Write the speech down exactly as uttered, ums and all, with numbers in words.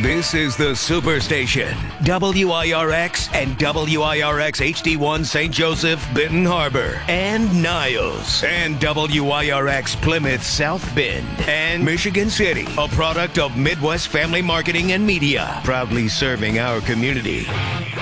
This is the Superstation, W I R X and W I R X H D one Saint Joseph, Benton Harbor, and Niles, and W I R X Plymouth South Bend, and Michigan City, a product of Midwest Family Marketing and Media, proudly serving our community.